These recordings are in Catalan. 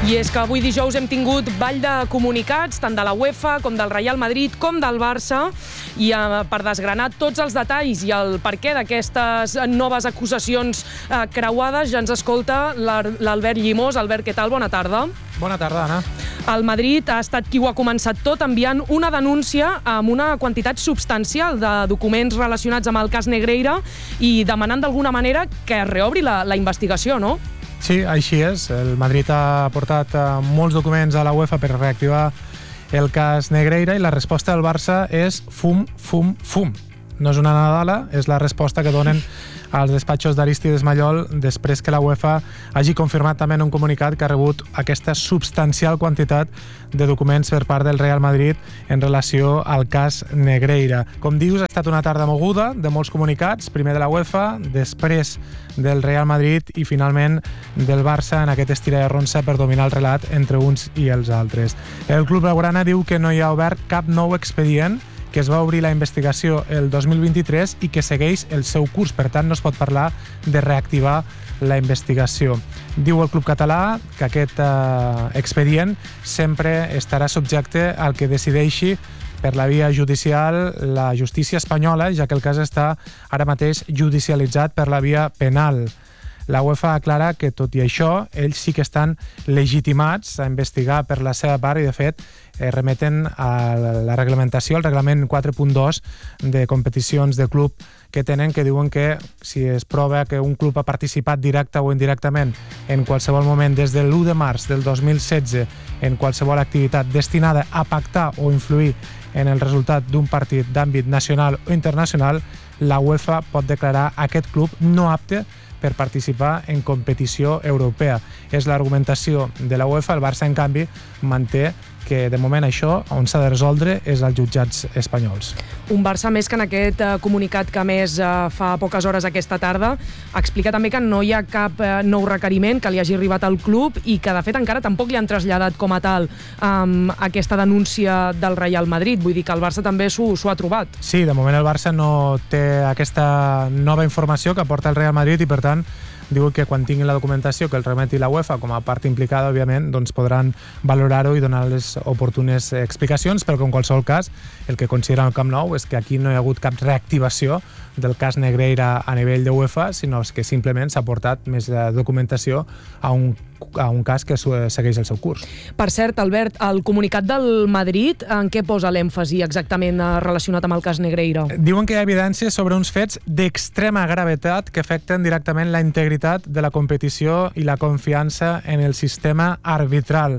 I és que avui dijous hem tingut ball de comunicats, tant de la UEFA com del Real Madrid com del Barça, i per desgranar tots els detalls i el perquè d'aquestes noves acusacions creuades ja ens escolta l'Albert Llimós. Albert, què tal? Bona tarda. Bona tarda, Anna. El Madrid ha estat qui ho ha començat tot enviant una denúncia amb una quantitat substancial de documents relacionats amb el cas Negreira i demanant d'alguna manera que es reobri la investigació, no? Sí, així és. El Madrid ha portat molts documents a la UEFA per reactivar el cas Negreira i la resposta del Barça és fum, fum, fum. No és una nadala, és la resposta que donen als despatxos d'Arístides Mallol després que la UEFA hagi confirmat també en un comunicat que ha rebut aquesta substancial quantitat de documents per part del Real Madrid en relació al cas Negreira. Com dius, ha estat una tarda moguda de molts comunicats, primer de la UEFA, després del Real Madrid i finalment del Barça en aquest estira i arronsa per dominar el relat entre uns i els altres. El club blaugrana diu que no hi ha obert cap nou expedient, que es va obrir la investigació el 2023 i que segueix el seu curs. Per tant, no es pot parlar de reactivar la investigació. Diu el club català que aquest expedient sempre estarà subjecte al que decideixi per la via judicial la justícia espanyola, ja que el cas està ara mateix judicialitzat per la via penal. La UEFA aclara que, tot i això, ells sí que estan legitimats a investigar per la seva part i, de fet, remeten a la reglamentació, el reglament 4.2 de competicions de club que tenen, que diuen que si es prova que un club ha participat directe o indirectament en qualsevol moment des de l'1 de març del 2016 en qualsevol activitat destinada a pactar o influir en el resultat d'un partit d'àmbit nacional o internacional, la UEFA pot declarar aquest club no apte per participar en competició europea. És l'argumentació de la UEFA. El Barça, en canvi, manté que de moment això on s'ha de resoldre és als jutjats espanyols. Un Barça més que en aquest comunicat que més fa poques hores aquesta tarda explica també que no hi ha cap nou requeriment que li hagi arribat al club i que de fet encara tampoc li han traslladat com a tal aquesta denúncia del Real Madrid. Vull dir que el Barça també s'ho ha trobat. Sí, de moment el Barça no té aquesta nova informació que aporta el Real Madrid i per tant diu que quan tinguin la documentació que el remeti la UEFA com a part implicada, òbviament, doncs podran valorar-ho i donar les oportunes explicacions, però que en qualsevol cas el que consideren el Camp Nou és que aquí no hi ha hagut cap reactivació del cas Negreira a nivell de UEFA, sinó que simplement s'ha portat més documentació a un cas que segueix el seu curs. Per cert, Albert, el comunicat del Madrid en què posa l'èmfasi exactament relacionat amb el cas Negreira? Diuen que hi ha evidències sobre uns fets d'extrema gravetat que afecten directament la integritat de la competició i la confiança en el sistema arbitral.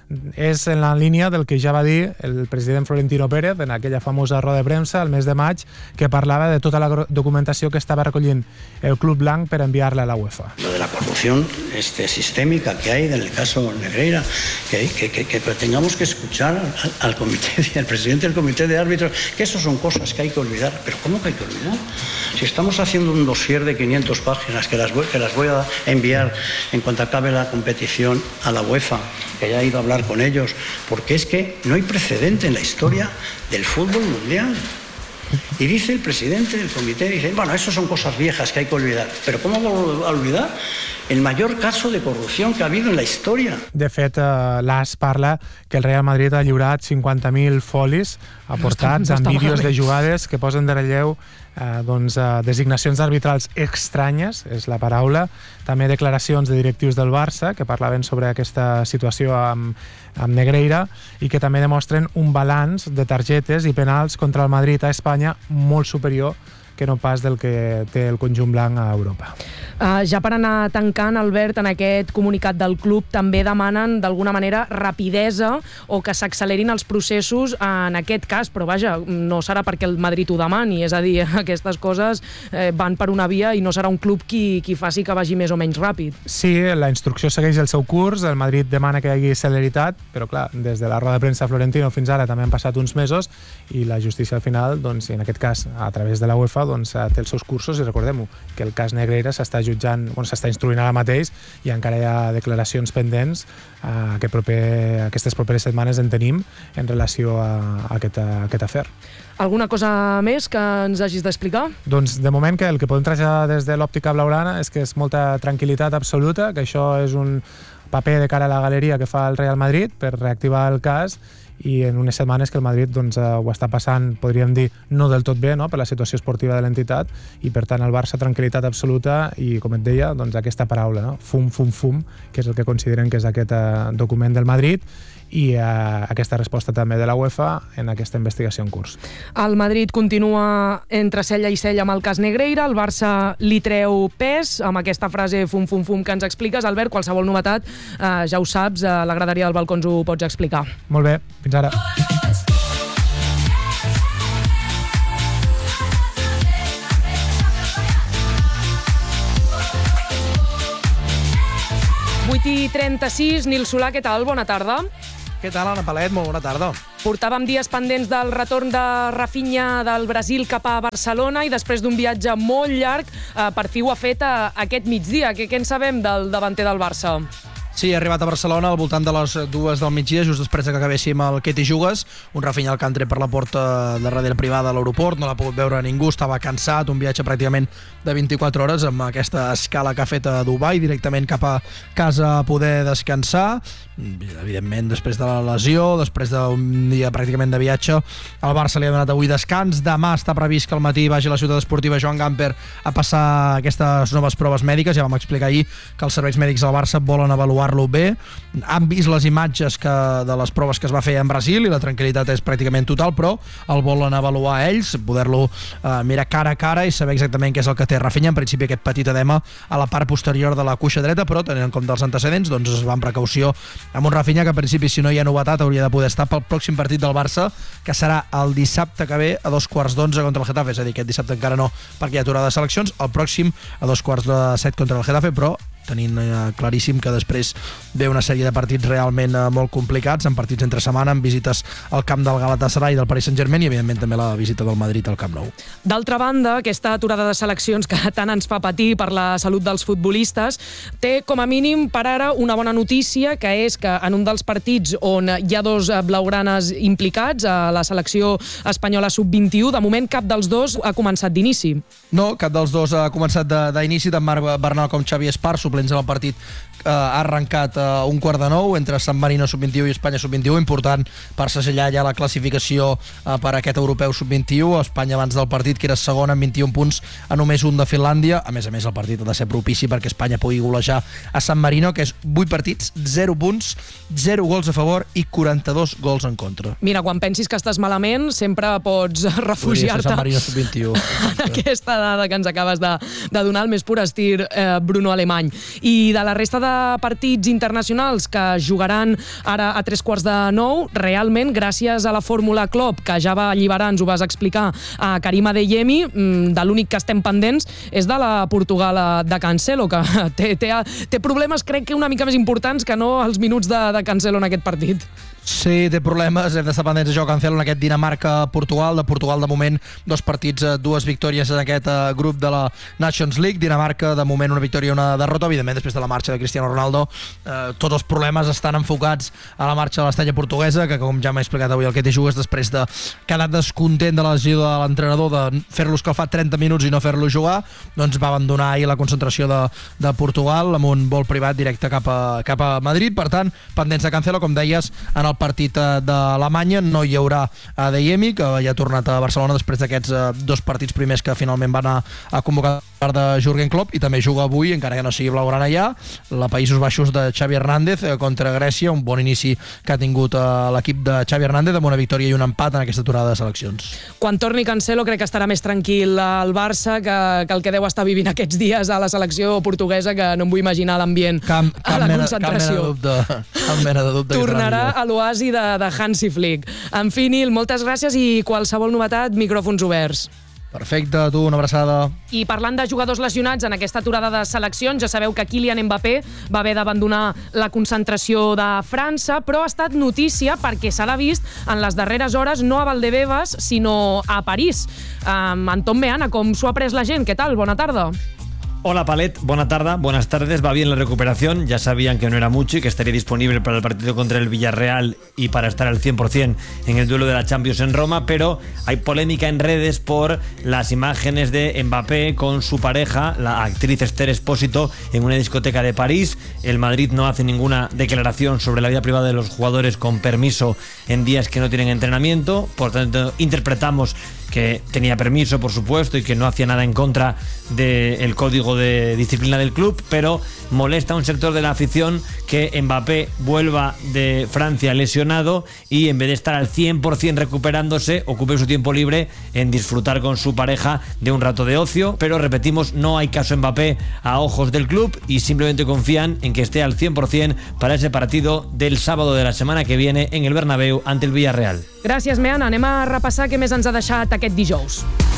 És en la línia del que ja va dir el president Florentino Pérez en aquella famosa roda de premsa el mes de maig, que parlava de tota la documentació que estava recollint el Club Blanc per enviar-la a la UEFA. Lo de la corrupción sistémica que hay en el caso Negreira, que tengamos que escuchar al comité, al presidente del comité de árbitros, que eso son cosas que hay que olvidar. ¿Pero cómo que hay que olvidar? Si estamos haciendo un dossier de 500 páginas que las voy a enviar en cuanto acabe la competición a la UEFA, que ya he ido a hablar con ellos, porque es que no hay precedente en la historia del fútbol mundial. Y dice el presidente del comité, dice, bueno, eso son cosas viejas que hay que olvidar. Pero ¿cómo vamos a olvidar el mayor caso de corrupción que ha habido en la història? De fet, l'AS parla que el Real Madrid ha lliurat 50.000 folis aportats amb vídeos de jugades que posen de relleu designacions arbitrals estranyes, és la paraula, també declaracions de directius del Barça que parlaven sobre aquesta situació amb Negreira i que també demostren un balanç de targetes i penals contra el Madrid a Espanya molt superior que no pas del que té el conjunt blanc a Europa. Ja per anar tancant, Albert, en aquest comunicat del club també demanen d'alguna manera rapidesa o que s'accelerin els processos en aquest cas, però vaja, no serà perquè el Madrid ho demani, és a dir, aquestes coses van per una via i no serà un club qui faci que vagi més o menys ràpid. Sí, la instrucció segueix el seu curs, el Madrid demana que hi hagi celeritat, però clar, des de la roda de premsa Florentino fins ara també han passat uns mesos i la justícia al final, doncs, en aquest cas, a través de la UEFA, doncs, té els seus cursos i recordem-ho, que el cas Negreira s'està jutjant, s'està instruint ara mateix i encara hi ha declaracions pendents que aquestes properes setmanes en tenim en relació a aquest afer. Alguna cosa més que ens hagis d'explicar? Doncs de moment que el que podem traslladar des de l'òptica blaugrana és que és molta tranquil·litat absoluta, que això és un paper de cara a la galeria que fa el Real Madrid per reactivar el cas, i en unes setmanes que el Madrid doncs, ho està passant, podríem dir, no del tot bé, no?, per la situació esportiva de l'entitat, i per tant el Barça tranquil·litat absoluta i, com et deia, doncs, aquesta paraula, no?, fum, fum, fum, que és el que consideren que és aquest document del Madrid, i aquesta resposta també de la UEFA en aquesta investigació en curs. El Madrid continua entre cella i cella amb el cas Negreira, el Barça li treu pes, amb aquesta frase fum, fum, fum que ens expliques. Albert, qualsevol novetat, ja ho saps, a la graderia del balcó ens ho pots explicar. Molt bé, fins ara. i 36, Nil Solà, què tal? Bona tarda. Què tal, Anna Palet? Molt bona tarda. Portàvem dies pendents del retorn de Rafinha del Brasil cap a Barcelona i després d'un viatge molt llarg, per fi ho ha fet aquest migdia. Què en sabem del davanter del Barça? Sí, ha arribat a Barcelona al voltant de les 2 del migdia, just després que acabéssim el Què t'hi jugues. Un Rafinha al que ha entrat per la porta de darrere privada de l'aeroport, no l'ha pogut veure ningú, estava cansat, un viatge pràcticament de 24 hores amb aquesta escala que ha fet a Dubai, directament cap a casa a poder descansar. Evidentment, després de la lesió, després d'un dia pràcticament de viatge, el Barça li ha donat avui descans. Demà està previst que al matí vagi a la ciutat esportiva Joan Gamper a passar aquestes noves proves mèdiques. Ja vam explicar ahir que els serveis mèdics del Barça volen avaluar-lo bé. Han vist les imatges de les proves que es va fer en Brasil i la tranquil·litat és pràcticament total, però el volen avaluar ells, poder-lo mirar cara a cara i saber exactament què és el que té Rafinha. En principi aquest petit edema a la part posterior de la cuixa dreta, però tenint en compte els antecedents, doncs es va amb precaució amb un Rafinha que, en principi, si no hi ha novetat, hauria de poder estar pel pròxim partit del Barça, que serà el dissabte que ve a 2:15 contra el Getafe. És a dir, aquest dissabte encara no, perquè hi ha aturada de seleccions. El pròxim a 2:45 contra el Getafe, però tenint claríssim que després ve una sèrie de partits realment molt complicats, en partits entre setmana, amb visites al camp del Galatasaray i del Paris Saint-Germain i, evidentment, també la visita del Madrid al Camp Nou. D'altra banda, aquesta aturada de seleccions que tant ens fa patir per la salut dels futbolistes té, com a mínim, per ara, una bona notícia, que és que en un dels partits on hi ha 2 blaugranes implicats, a la selecció espanyola sub-21, de moment cap dels 2 ha començat d'inici. No, cap dels 2 ha començat d'inici, tant Marc Bernal com Xavi Esparso, suplents en el partit, ha arrencat a 8:45 entre San Marino sub-21 i Espanya sub-21, important per segellar ja la classificació per aquest europeu sub-21. Espanya abans del partit, que era segona amb 21 punts a només un de Finlàndia. A més, el partit ha de ser propici perquè Espanya pugui golejar a San Marino, que és 8 partits, 0 punts, 0 gols a favor i 42 gols en contra. Mira, quan pensis que estàs malament, sempre pots refugiar-te San Marino sub-21 en aquesta dada que ens acabes de donar, el més pur estil Bruno Alemany. I de la resta de partits internacionals que jugaran ara a 8:45, realment, gràcies a la fórmula Klopp, que ja va alliberar, ens ho vas explicar, a Karim Adeyemi, de l'únic que estem pendents és de la Portugal de Cancelo, que té problemes, crec que una mica més importants que no els minuts de Cancelo en aquest partit. Sí, té problemes, hem d'estar pendents de Joao Cancelo en aquest Dinamarca-Portugal. De Portugal, de moment, 2 partits, 2 victòries en aquest grup de la Nations League. Dinamarca, de moment, una victòria i una derrota. Evidentment, després de la marxa de Cristiano Ronaldo, tots els problemes estan enfocats a la marxa de l'estella portuguesa, que, com ja m'he explicat avui el Què t'hi jugues, després de quedar descontent de la lesió de l'entrenador, de fer-lo escalfar 30 minuts i no fer-lo jugar, doncs va abandonar ahir la concentració de Portugal amb un vol privat directe cap a Madrid. Per tant, pendents de Cancelo, com deies, en el partit d'Alemanya no hi haurà Adeyemi, que ja ha tornat a Barcelona després d'aquests 2 partits primers que finalment van a convocar de Jürgen Klopp, i també juga avui, encara que no sigui blaugrana ja, la Països Baixos de Xavi Hernández contra Grècia, un bon inici que ha tingut l'equip de Xavi Hernández amb una victòria i un empat en aquesta aturada de seleccions. Quan torni Cancelo crec que estarà més tranquil al Barça que el que deu estar vivint aquests dies a la selecció portuguesa, que no em vull imaginar l'ambient a la concentració. Cap mena de dubte. Tornarà a l'oasi de Hansi Flick. En fi, Nil, moltes gràcies i qualsevol novetat, micròfons oberts. Perfecte, a tu, una abraçada. I parlant de jugadors lesionats en aquesta aturada de seleccions, ja sabeu que Kylian Mbappé va haver d'abandonar la concentració de França, però ha estat notícia perquè se l'ha vist en les darreres hores no a Valdebebas, sinó a París. Anton Meana, com s'ho ha pres la gent? Què tal? Bona tarda. Hola Palet, buena tarde, buenas tardes. Va bien la recuperación, ya sabían que no era mucho y que estaría disponible para el partido contra el Villarreal y para estar al 100% en el duelo de la Champions en Roma, pero hay polémica en redes por las imágenes de Mbappé con su pareja, la actriz Esther Expósito, en una discoteca de París. El Madrid no hace ninguna declaración sobre la vida privada de los jugadores con permiso en días que no tienen entrenamiento, por tanto interpretamos que tenía permiso, por supuesto, y que no hacía nada en contra del código de disciplina del club, pero molesta a un sector de la afición que Mbappé vuelva de Francia lesionado y en vez de estar al 100% recuperándose, ocupe su tiempo libre en disfrutar con su pareja de un rato de ocio. Pero repetimos, no hay caso Mbappé a ojos del club y simplemente confían en que esté al 100% para ese partido del sábado de la semana que viene en el Bernabéu ante el Villarreal. Gràcies, Mean. Anem a repassar què més ens ha deixat aquest dijous.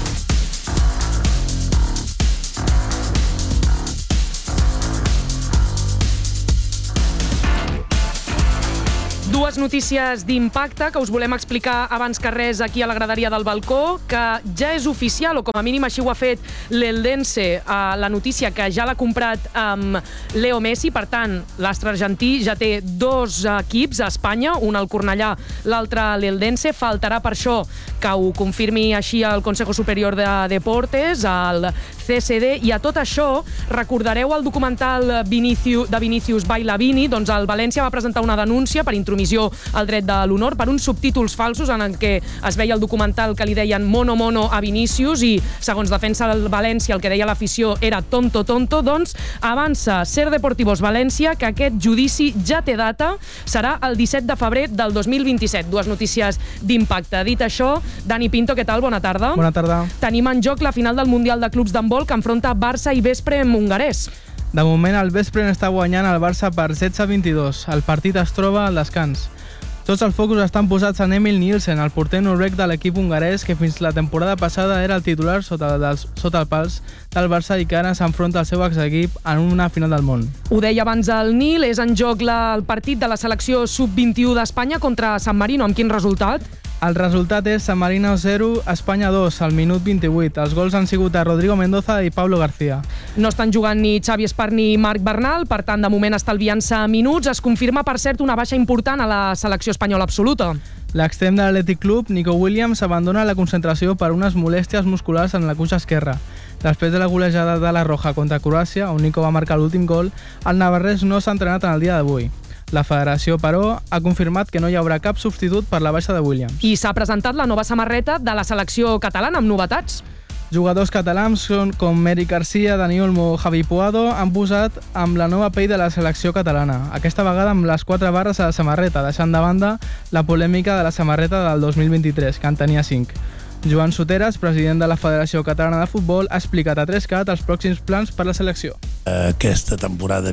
Dues notícies d'impacte que us volem explicar abans que res aquí a la graderia del balcó, que ja és oficial, o com a mínim així ho ha fet l'Eldense, la notícia que ja l'ha comprat amb Leo Messi. Per tant, l'astre argentí ja té dos equips a Espanya, un al Cornellà, l'altre a l'Eldense. Faltarà per això que ho confirmi així el Consejo Superior de Deportes, el CSD, i a tot això recordareu el documental de Vinícius Baila Vini. Doncs el València va presentar una denúncia per intromissió al dret de l'honor per uns subtítols falsos en el que es veia el documental que li deien mono mono a Vinícius i, segons defensa el València, el que deia l'afició era tonto tonto. Doncs avança Ser Deportivos València que aquest judici ja té data, serà el 17 de febrer del 2027. Dues notícies d'impacte. Dit això, Dani Pinto, què tal? Bona tarda. Bona tarda. Tenim en joc la final del Mundial de Clubs d'Handbol que enfronta Barça i Veszprém hongarès. De moment, el Veszprém està guanyant el Barça per 16-22. El partit es troba al descans. Tots els focus estan posats en Emil Nielsen, el porter noruec de l'equip hongarès que fins la temporada passada era el titular sota el pals del Barça i que ara s'enfronta al seu exequip en una final del món. Ho deia abans el Nil, és en joc el partit de la selecció sub-21 d'Espanya contra San Marino. Amb quin resultat? El resultat és San Marino 0, Espanya 2, al minut 28. Els gols han sigut de Rodrigo Mendoza i Pablo García. No estan jugant ni Xavi Espart ni Marc Bernal, per tant, de moment estalviant-se minuts. Es confirma, per cert, una baixa important a la selecció espanyola absoluta. L'extrem de l'Athletic Club, Nico Williams, abandona la concentració per unes molèsties musculars en la cuixa esquerra. Després de la golejada de la Roja contra Croàcia, on Nico va marcar l'últim gol, el navarrès no s'ha entrenat en el dia d'avui. La federació, però, ha confirmat que no hi haurà cap substitut per la baixa de Williams. I s'ha presentat la nova samarreta de la selecció catalana amb novetats. Jugadors catalans com Eric Garcia, Dani Olmo o Javi Puado han posat amb la nova pell de la selecció catalana, aquesta vegada amb les 4 barres a la samarreta, deixant de banda la polèmica de la samarreta del 2023, que en tenia 5. Joan Soteras, president de la Federació Catalana de Futbol, ha explicat a 3CAT els pròxims plans per la selecció. Aquesta temporada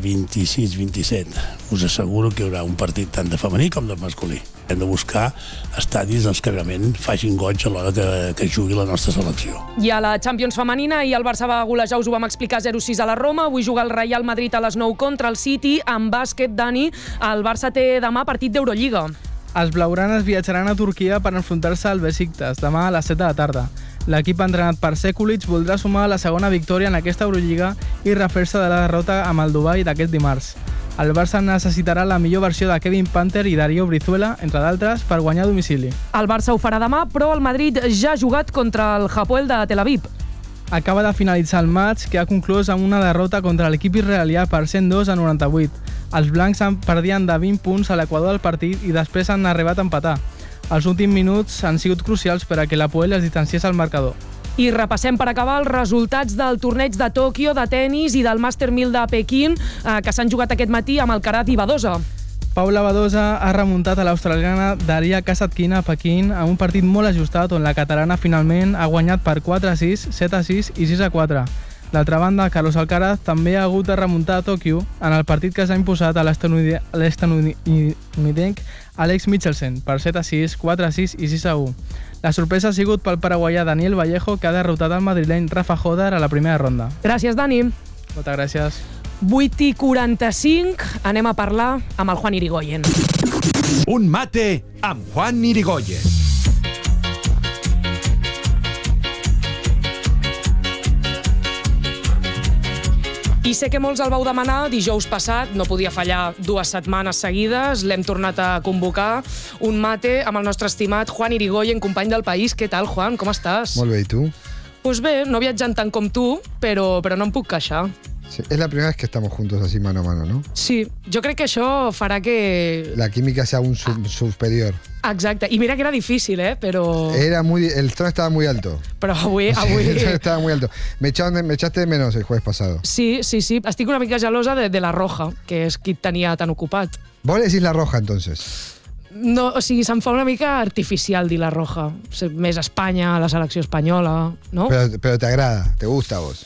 26-27 us asseguro que hi haurà un partit tant de femení com de masculí. Hem de buscar estadis que realment facin goig a l'hora que jugui la nostra selecció. I a la Champions femenina, i el Barça va golejar, us ho vam explicar, 0-6 a la Roma. Avui juga el Real Madrid a les 9 contra el City. En bàsquet, Dani, el Barça té demà partit d'Eurolliga. Els blaugranes viatjaran a Turquia per enfrontar-se al Besiktas demà a les 7 de la tarda. L'equip entrenat per Sekulic voldrà sumar la segona victòria en aquesta Eurolliga i refer-se de la derrota amb el Dubai d'aquest dimarts. El Barça necessitarà la millor versió de Kevin Panther i Darío Brizuela, entre d'altres, per guanyar a domicili. El Barça ho farà demà, però el Madrid ja ha jugat contra el Hapoel de Tel Aviv. Acaba de finalitzar el maig, que ha conclòs amb una derrota contra l'equip israelià per 102-98. Els blancs perdien de 20 punts a l'equador del partit i després han arribat a empatar. Els últims minuts han sigut crucials per a que l'Hapoel es distanciés al marcador. I repassem per acabar els resultats del torneig de Tòquio de tennis i del Master 1000 de Pequín, que s'han jugat aquest matí amb Alcaraz i Badosa. Paula Badosa ha remuntat a l'australiana Daria Kasatkina a Pequín en un partit molt ajustat on la catalana finalment ha guanyat per 4-6, 7-6 i 6-4. D'altra banda, Carlos Alcaraz també ha hagut de remuntar a Tòquio en el partit que s'ha imposat a l'estanunidenc Alex Michelsen per 7-6, 4-6 i 6-1. La sorpresa ha sigut pel paraguaià Daniel Vallejo, que ha derrotat el madrileny Rafa Joder a la primera ronda. Gràcies, Dani. Moltes gràcies. 8:45, anem a parlar amb el Juan Irigoyen. Un mate amb Juan Irigoyen. I sé que molts el vau demanar dijous passat, no podia fallar 2 setmanes seguides, l'hem tornat a convocar, un mate amb el nostre estimat Juan Irigoyen, company del País. Què tal, Juan? Com estàs? Molt bé, i tu? Pues bé, no viatjant tant com tu, però no em puc queixar. Sí, es la primera vez que estamos juntos así mano a mano, ¿no? Sí, jo crec que això farà que... La química sea un superior. Exacte, i mira que era difícil, però... El tono estaba muy alto. Però avui... El tono estaba muy alto. Me echaste de menos el jueves pasado. Sí. Estic una mica gelosa de la Roja, que és qui et tenia tan ocupat. Vos le decís la Roja, entonces. No, o sigui, se'm fa una mica artificial dir la Roja. Més Espanya, la selecció espanyola, no? Pero te agrada, te gusta a vos.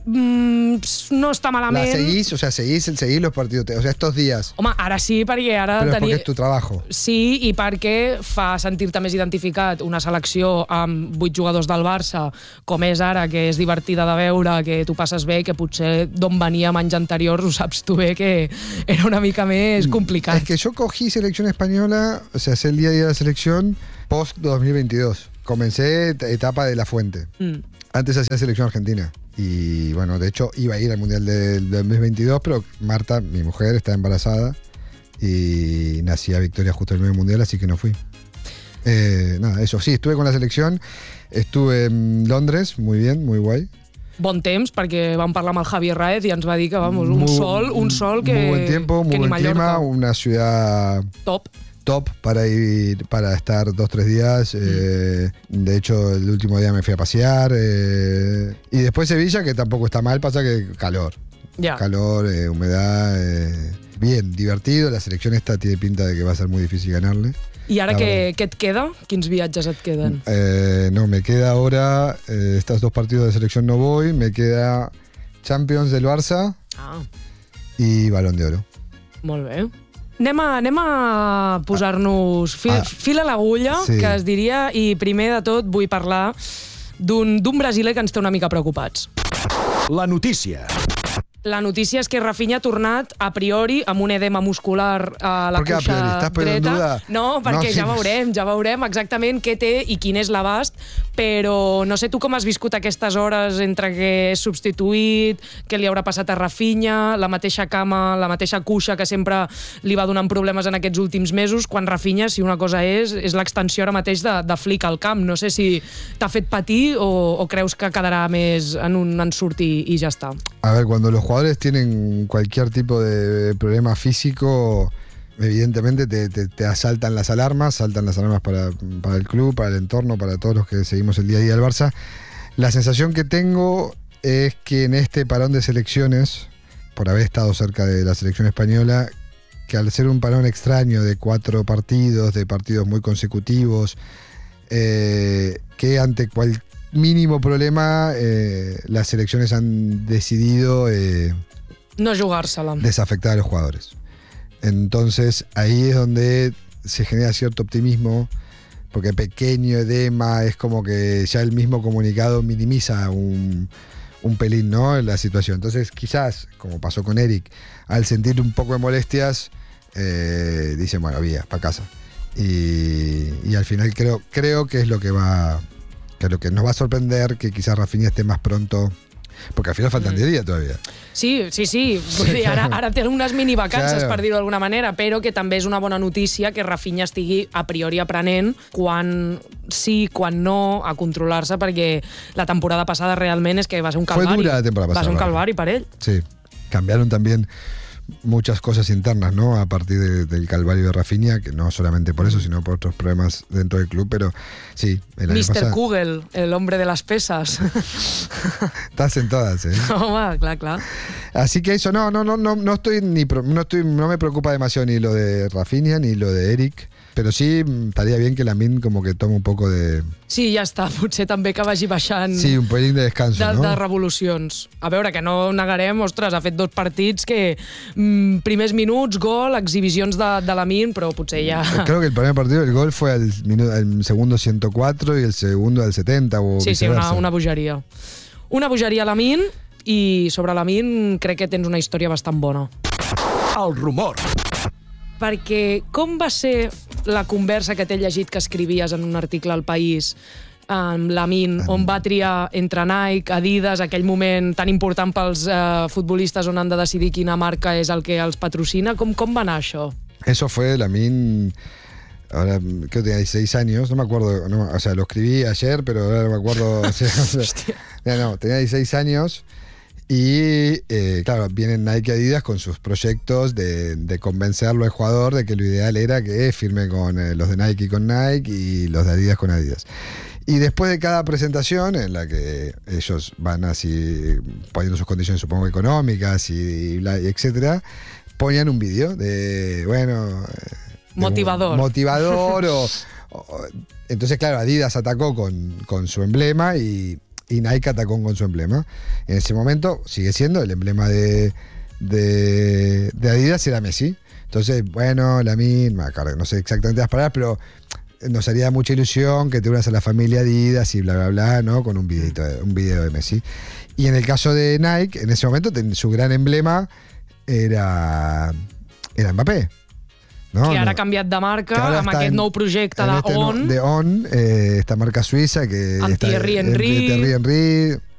No està malament. ¿La seguís? O sea, seguís los partidos. O sea, estos días. Home, ara sí, perquè ara... Però perquè és tu trabajo. Sí, i perquè fa sentir-te més identificat una selecció amb 8 jugadors del Barça, com és ara, que és divertida de veure, que tu passes bé, que potser d'on venia anys anteriors ho saps tu bé, que era una mica més complicat. Es que yo cogí selección española, o sea, hace el día a día de la selección post 2022. Comencé etapa de La Fuente. Antes hacía selección argentina. Y bueno, de hecho iba a ir al Mundial del 2022, pero Marta, mi mujer, está embarazada y nacía Victoria justo en el medio mundial, así que no fui. Nada, eso. Sí, estuve con la selección, estuve en Londres, muy bien, muy guay. Bon temps, perquè vam parlar amb el Javier Raez i ens va dir que, vamos, un sol que... Muy buen tiempo, muy buen clima, una ciudad... Top para estar 2-3 días. De hecho, el último día me fui a pasear. Y después Sevilla, que tampoco está mal, pasa que calor. Yeah. Calor, humedad. Bien, divertido. La selección esta tiene pinta de que va a ser muy difícil ganarle. I ara què et queda? Quins viatges et queden? No, me queda ahora, estos 2 partidos de selección no voy, me queda Champions del Barça y Balón de Oro. Molt bé. Anem a posar-nos fil a l'agulla, sí, que es diria, i primer de tot vull parlar d'un brasiler que ens té una mica preocupats. La notícia. La notícia és que Rafinha ha tornat a priori amb un edema muscular a la cuixa dreta. No, perquè ja veurem exactament què té i quin és l'abast, però no sé tu com has viscut aquestes hores entre que és substituït, què li haurà passat a Rafinha, la mateixa cama, la mateixa cuixa que sempre li va donant problemes en aquests últims mesos, quan Rafinha, si una cosa és l'extensió ara mateix de Flick al camp. No sé si t'ha fet patir o creus que quedarà més en un ensurt i ja està. A ver, cuando los jugadores tienen cualquier tipo de problema físico, evidentemente te saltan las alarmas para el club, para el entorno, para todos los que seguimos el día a día del Barça. La sensación que tengo es que en este parón de selecciones, por haber estado cerca de la selección española, que al ser un parón extraño de 4 partidos, de partidos muy consecutivos, que ante cualquier mínimo problema, las selecciones han decidido no jugársela, desafectar a los jugadores. Entonces ahí es donde se genera cierto optimismo, porque pequeño edema es como que ya el mismo comunicado minimiza un pelín, ¿no?, la situación. Entonces quizás, como pasó con Eric, al sentir un poco de molestias, dicen, bueno, vía, para casa. Y al final creo que es lo que nos va a sorprender, que quizás Rafinha esté más pronto, porque al final faltan 10 días todavía. Sí. Vull dir, ara té unes mini vacances, claro, per dir-ho d'alguna manera, però que també és una bona notícia que Rafinha estigui a priori aprenent quan sí, quan no, a controlar-se, perquè la temporada passada realment és que va ser un calvari. Fue dura la temporada pasada. Va ser un calvari per ell. Sí, cambiaron también muchas cosas internas, ¿no?, a partir del calvario de Rafinha, que no solamente por eso, sino por otros problemas dentro del club, pero sí. Mr. Kugel, el hombre de las pesas. Estás en todas, ¿eh? Home, clar. Así que eso, no me preocupa demasiado ni lo de Rafinha ni lo de Eric, pero sí estaría bien que Lamine como que tome un poco de... Sí, ja està, potser també que vagi baixant... Sí, un pelín de descanso, ¿no? De revolucions. A veure, que no negarem, ostres, ha fet 2 partits que primers minuts, gol, exhibicions de Lamine, però potser ja... Creo que el primer partido, el gol fue al segundo 104 y el segundo al 70 o sí, viceversa. Una bogeria. Una bogeria a Lamine, i sobre Lamine crec que tens una història bastant bona. El rumor. Perquè com va ser la conversa que t'he llegit que escrivies en un article al País Lamine, on va triar entre Nike, Adidas, aquell moment tan important pels futbolistes on han de decidir quina marca és el que els patrocina. Com va anar això? Eso fue Lamine... Ahora creo que tenía 16 años, no me acuerdo, o sea, lo escribí ayer, pero ahora no me acuerdo. No, tenía 16 años y, claro, vienen Nike y Adidas con sus proyectos de convencerlo al jugador de que lo ideal era que firme con los de Nike con Nike y los de Adidas con Adidas. Y después de cada presentación, en la que ellos van así poniendo sus condiciones, supongo, económicas y etcétera, ponían un vídeo de, bueno... Motivador entonces, claro, Adidas atacó con su emblema y Nike atacó con su emblema. En ese momento sigue siendo el emblema de Adidas, era Messi. Entonces, bueno, Lamine, no sé exactamente las palabras, pero nos haría mucha ilusión que te unas a la familia Adidas y bla, bla, bla, ¿no? Con un video de Messi. Y en el caso de Nike, en ese momento su gran emblema era Mbappé. No, que ara ha canviat de marca amb aquest nou projecte d'On. De On, esta marca suïssa que... Amb Thierry Henry.